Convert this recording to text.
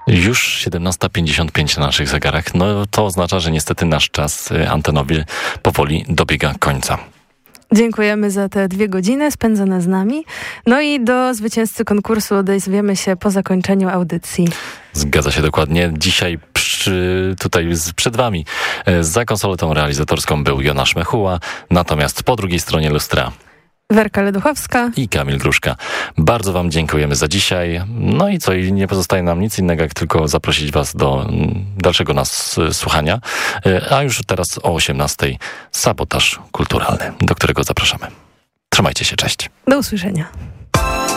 Już 17:55 na naszych zegarach. No to oznacza, że niestety nasz czas antenowy powoli dobiega końca. Dziękujemy za te 2 godziny spędzone z nami. No i do zwycięzcy konkursu odezwiemy się po zakończeniu audycji. Zgadza się dokładnie. Dzisiaj tutaj przed wami za konsoletą realizatorską był Jonasz Mechuła, natomiast po drugiej stronie lustra Werka Leduchowska i Kamil Gruszka. Bardzo wam dziękujemy za dzisiaj. No i co, i nie pozostaje nam nic innego, jak tylko zaprosić was do dalszego słuchania. A już teraz o 18:00 sabotaż kulturalny, do którego zapraszamy. Trzymajcie się, cześć. Do usłyszenia.